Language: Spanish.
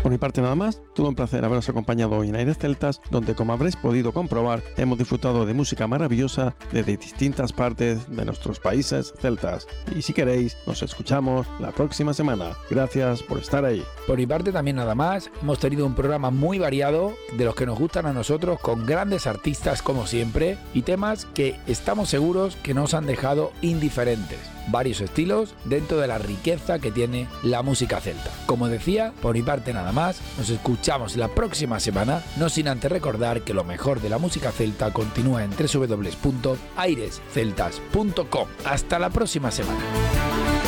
Por mi parte nada más, todo un placer haberos acompañado hoy en Aires Celtas, donde como habréis podido comprobar, hemos disfrutado de música maravillosa desde distintas partes de nuestros países celtas. Y si queréis, nos escuchamos la próxima semana. Gracias por estar ahí. Por mi parte también nada más, hemos tenido un programa muy variado, de los que nos gustan a nosotros, con grandes artistas como siempre, y temas que estamos seguros que nos han dejado indiferentes. Varios estilos dentro de la riqueza que tiene la música celta. Como decía, por mi parte nada más, nos escuchamos la próxima semana, no sin antes recordar que lo mejor de la música celta continúa en www.airesceltas.com. Hasta la próxima semana.